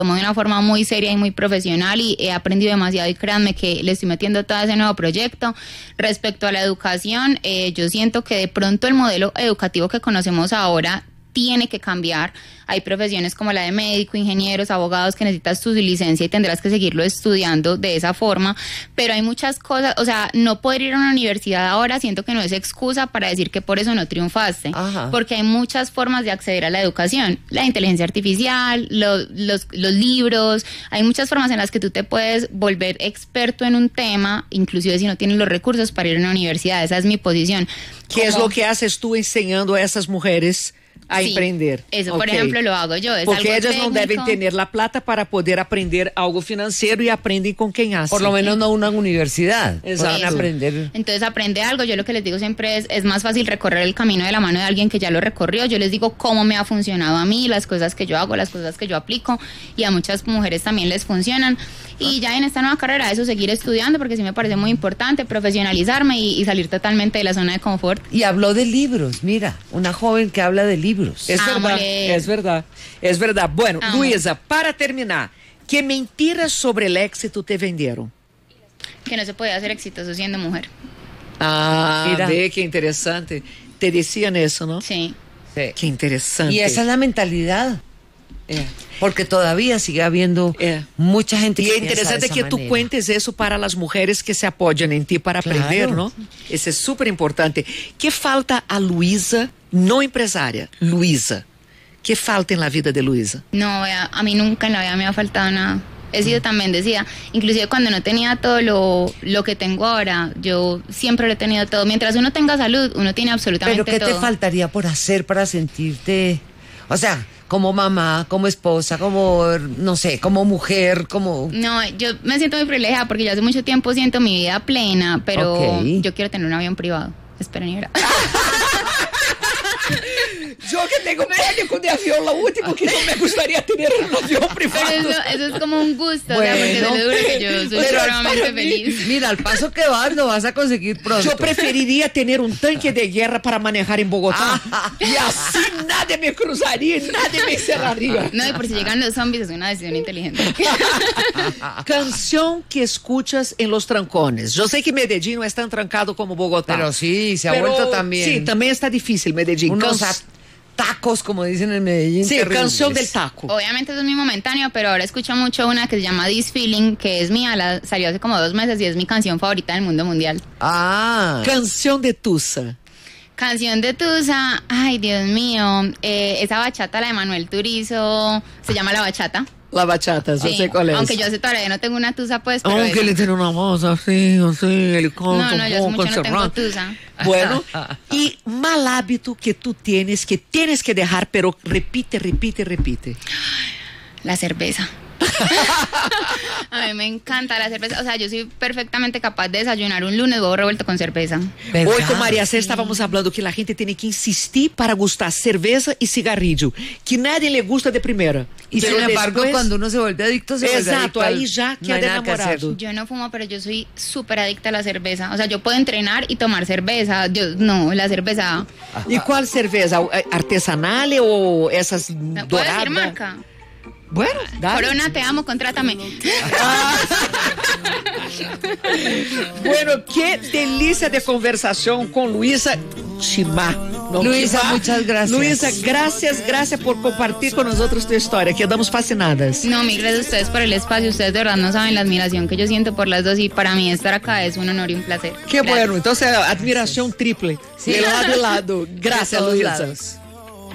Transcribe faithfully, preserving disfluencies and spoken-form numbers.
tomo de una forma muy seria y muy profesional y he aprendido demasiado y créanme que le estoy metiendo todo ese nuevo proyecto. Respecto a la educación, eh, yo siento que de pronto el modelo educativo que conocemos ahora tiene que cambiar. Hay profesiones como la de médico, ingenieros, abogados que necesitas tu licencia y tendrás que seguirlo estudiando de esa forma, pero hay muchas cosas, o sea, no poder ir a una universidad ahora siento que no es excusa para decir que por eso no triunfaste. Ajá. Porque hay muchas formas de acceder a la educación, la inteligencia artificial, lo, los, los libros, hay muchas formas en las que tú te puedes volver experto en un tema, inclusive si no tienes los recursos para ir a una universidad. Esa es mi posición. ¿Qué es lo que haces tú enseñando a esas mujeres a sí, emprender? Eso, por okay. ejemplo, lo hago yo. Es Porque algo ellas técnico. no deben tener la plata para poder aprender algo financiero y aprenden con quien hace. Por lo menos no una universidad. Exacto. Aprender. Entonces aprende algo. Yo lo que les digo siempre es, es más fácil recorrer el camino de la mano de alguien que ya lo recorrió. Yo les digo cómo me ha funcionado a mí, las cosas que yo hago, las cosas que yo aplico, y a muchas mujeres también les funcionan. Y ya en esta nueva carrera, eso, seguir estudiando, porque sí me parece muy importante profesionalizarme y, y salir totalmente de la zona de confort. Y habló de libros, mira, una joven que habla de libros. Es verdad, es verdad, es verdad. Bueno, Amo. Luisa, para terminar, ¿qué mentiras sobre el éxito te vendieron? Que no se podía ser exitoso siendo mujer. Ah, mira. Ve, qué interesante. Te decían eso, ¿no? Sí. Sí. Qué interesante. Y esa es la mentalidad. Yeah. Porque todavía sigue habiendo yeah. mucha gente que y es interesante que tú cuentes eso para las mujeres que se apoyan en ti para claro. aprender, ¿no? Eso es súper importante. ¿Qué falta a Luisa, no empresaria, Luisa? ¿Qué falta en la vida de Luisa? No, a, a mí nunca en la vida me ha faltado nada. He sido tan bendecida, inclusive cuando no tenía todo lo, lo que tengo ahora, yo siempre lo he tenido todo. Mientras uno tenga salud, uno tiene absolutamente todo. ¿Pero qué todo. te faltaría por hacer para sentirte, o sea, como mamá, como esposa, como, no sé, como mujer, como... No, yo me siento muy privilegiada porque yo hace mucho tiempo siento mi vida plena, pero okay. yo quiero tener un avión privado. Esperen y verá. Yo que tengo pánico de avión, lo último que no me gustaría tener un avión privado. Pero eso, eso es como un gusto, bueno, o sea, porque de lo duro que yo soy extremadamente feliz. Mira, al paso que vas lo vas a conseguir pronto. Yo preferiría tener un tanque de guerra para manejar en Bogotá. Ah. Y así nadie me cruzaría y nadie me encerraría. No, y por si llegan los zombies es una decisión inteligente. Canción que escuchas en los trancones. Yo sé que Medellín no es tan trancado como Bogotá. Pero sí, se ha pero, vuelto también. Sí, también está difícil Medellín. Unos Canc- tacos, como dicen en Medellín. Sí, terribles. Canción del taco. Obviamente eso es muy momentáneo, pero ahora escucho mucho una que se llama This Feeling, que es mía, la salió hace como dos meses y es mi canción favorita del mundo mundial. Ah. Canción de Tusa. Canción de Tusa, ay Dios mío, eh, esa bachata, la de Manuel Turizo, se llama La Bachata. La bachata, yo sí, sé cuál es. Aunque yo sé todavía no tengo una tusa, pues. Pero aunque le tiene una voz así, así, el conto. No, no, yo hace mucho no tengo tusa. Bueno, y mal hábito que tú tienes, que tienes que dejar, pero repite, repite, repite. La cerveza. A mí me encanta la cerveza, o sea, yo soy perfectamente capaz de desayunar un lunes huevo revuelto con cerveza. ¿Verdad? Hoy con María C estábamos hablando que la gente tiene que insistir para gustar cerveza y cigarrillo, que nadie le gusta de primera. Y sin embargo, después, cuando uno se vuelve adicto, se vuelve exacto, adicto ahí ya queda no enamorado. Yo no fumo, pero yo soy súper adicta a la cerveza. O sea, yo puedo entrenar y tomar cerveza. Yo, no, la cerveza. ¿Y cuál cerveza? ¿Artesanal o esas doradas? ¿Puedo decir marca? Bueno, dale. Corona, te amo, contrátame. Ah. Bueno, qué delicia de conversación con Luisa Chimá. No, Luisa, Chimá. Muchas gracias. Luisa, gracias, gracias por compartir con nosotros tu historia. Quedamos fascinadas. No, mil gracias a ustedes por el espacio. Ustedes de verdad no saben la admiración que yo siento por las dos y para mí estar acá es un honor y un placer. Qué gracias. Bueno, entonces admiración triple. Sí. De lado a lado. Gracias, Luisa. Lados.